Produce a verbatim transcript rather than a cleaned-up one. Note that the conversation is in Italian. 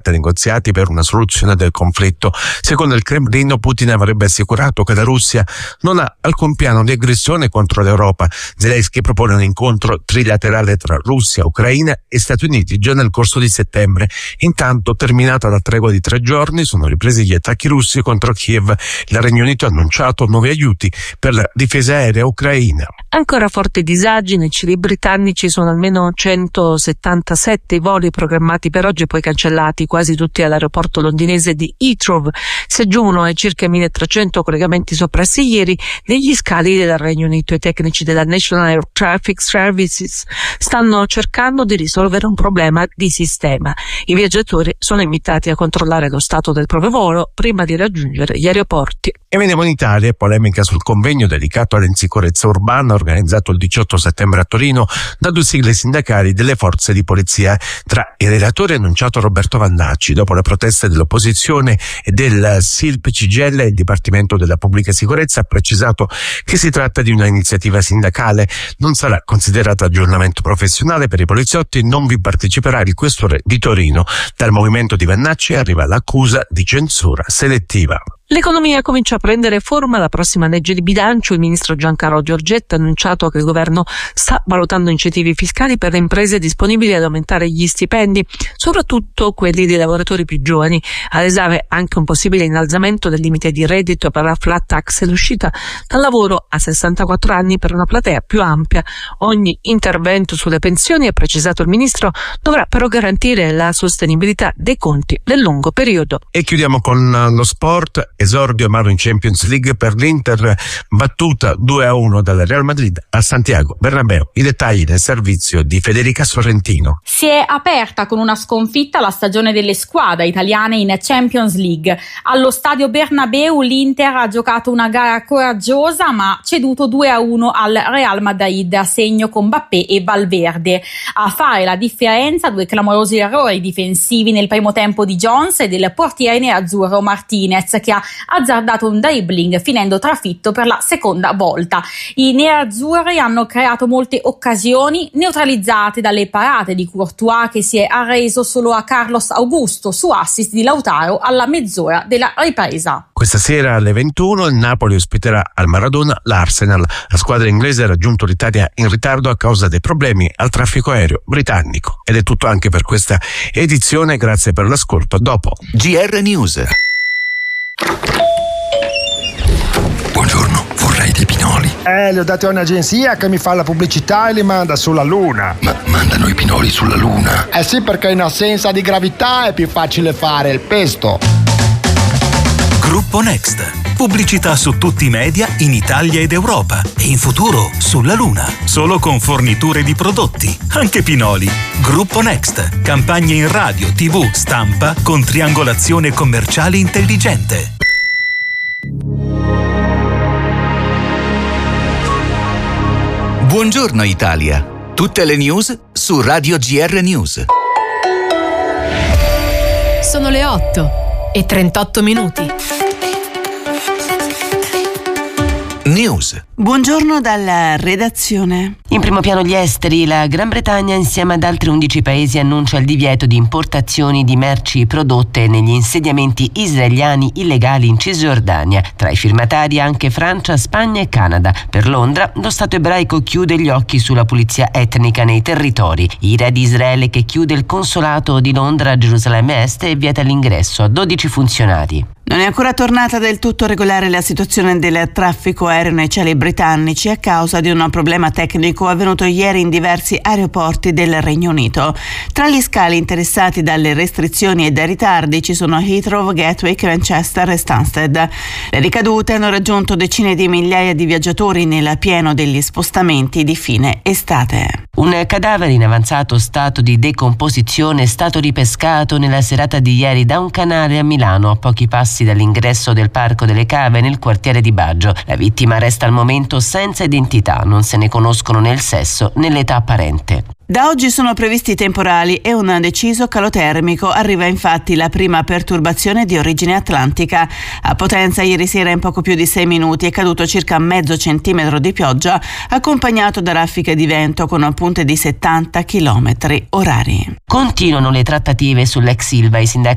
aperta negoziati per una soluzione del conflitto. Secondo il Cremlino, Putin avrebbe assicurato che la Russia non ha alcun piano di aggressione contro l'Europa. Zelensky propone un incontro trilaterale tra Russia, Ucraina e Stati Uniti già nel corso di settembre. Intanto, terminata la tregua di tre giorni, sono ripresi gli attacchi russi contro Kiev. Il Regno Unito ha annunciato nuovi aiuti per la difesa aerea ucraina. Ancora forti disagi nei cieli britannici, sono almeno centosettantasette i voli programmati per oggi, poi cancellati quasi tutti all'aeroporto londinese di Heathrow. Si aggiungono ai circa milletrecento collegamenti soppressi ieri negli scali del Regno Unito. I tecnici della National Air Traffic Services stanno cercando di risolvere un problema di sistema. I viaggiatori sono invitati a controllare lo stato del proprio volo prima di raggiungere gli aeroporti. E veniamo in Italia, polemica sul convegno dedicato all'insicurezza urbana organizzato il diciotto settembre a Torino da due sigle sindacali delle forze di polizia. Tra i relatori ha annunciato Roberto Vannacci. Dopo le proteste dell'opposizione e del S I L P C G I L, il Dipartimento della Pubblica Sicurezza ha precisato che si tratta di una iniziativa sindacale, non sarà considerata aggiornamento professionale per i poliziotti, non vi parteciperà il questore di Torino. Dal movimento di Vannacci arriva l'accusa di censura selettiva. L'economia comincia a prendere forma la prossima legge di bilancio. Il ministro Giancarlo Giorgetti ha annunciato che il governo sta valutando incentivi fiscali per le imprese disponibili ad aumentare gli stipendi, soprattutto quelli dei lavoratori più giovani. All'esame anche un possibile innalzamento del limite di reddito per la flat tax e l'uscita dal lavoro a sessantaquattro anni per una platea più ampia. Ogni intervento sulle pensioni, ha precisato il ministro, dovrà però garantire la sostenibilità dei conti nel lungo periodo. E chiudiamo con lo sport. Esordio amaro in Champions League per l'Inter, battuta due a uno dal Real Madrid a Santiago Bernabéu. I dettagli nel servizio di Federica Sorrentino. Si è aperta con una sconfitta la stagione delle squadre italiane in Champions League. Allo stadio Bernabéu l'Inter ha giocato una gara coraggiosa ma ceduto due a uno al Real Madrid, a segno con Mbappé e Valverde. A fare la differenza due clamorosi errori difensivi nel primo tempo di Jones e del portiere nerazzurro Martinez, che ha azzardato un dribbling finendo trafitto per la seconda volta. I nerazzurri hanno creato molte occasioni, neutralizzate dalle parate di Courtois, che si è arreso solo a Carlos Augusto su assist di Lautaro alla mezz'ora della ripresa. Questa sera alle ventuno il Napoli ospiterà al Maradona l'Arsenal. La squadra inglese ha raggiunto l'Italia in ritardo a causa dei problemi al traffico aereo britannico. Ed è tutto anche per questa edizione, grazie per l'ascolto. Dopo G R News. Buongiorno, vorrei dei pinoli. Eh, li ho dati a un'agenzia che mi fa la pubblicità e li manda sulla Luna. Ma mandano i pinoli sulla Luna? Eh sì, perché in assenza di gravità è più facile fare il pesto. Gruppo Next. Pubblicità su tutti i media in Italia ed Europa e in futuro sulla Luna. Solo con forniture di prodotti, anche pinoli. Gruppo Next. Campagne in radio, tivù, stampa con triangolazione commerciale intelligente. Buongiorno Italia. Tutte le news su Radio G R News. Sono le otto e trentotto minuti. News. Buongiorno dalla redazione. In primo piano gli esteri. La Gran Bretagna insieme ad altri undici paesi annuncia il divieto di importazioni di merci prodotte negli insediamenti israeliani illegali in Cisgiordania. Tra i firmatari anche Francia, Spagna e Canada. Per Londra lo Stato ebraico chiude gli occhi sulla pulizia etnica nei territori. Ira di Israele che chiude il consolato di Londra a Gerusalemme Est e vieta l'ingresso a dodici funzionari. Non è ancora tornata del tutto regolare la situazione del traffico aereo nei cieli britannici a causa di un problema tecnico avvenuto ieri in diversi aeroporti del Regno Unito. Tra gli scali interessati dalle restrizioni e dai ritardi ci sono Heathrow, Gatwick, Manchester e Stansted. Le ricadute hanno raggiunto decine di migliaia di viaggiatori nel pieno degli spostamenti di fine estate. Un cadavere in avanzato stato di decomposizione è stato ripescato nella serata di ieri da un canale a Milano, a pochi passi dall'ingresso del Parco delle Cave nel quartiere di Baggio. La vittima resta al momento senza identità, non se ne conoscono né il sesso né l'età apparente. Da oggi sono previsti temporali e un deciso calo termico. Arriva infatti la prima perturbazione di origine atlantica. A Potenza ieri sera in poco più di sei minuti è caduto circa mezzo centimetro di pioggia, accompagnato da raffiche di vento con punte di settanta chilometri orari. Continuano le trattative sull'ex Ilva. I sindacati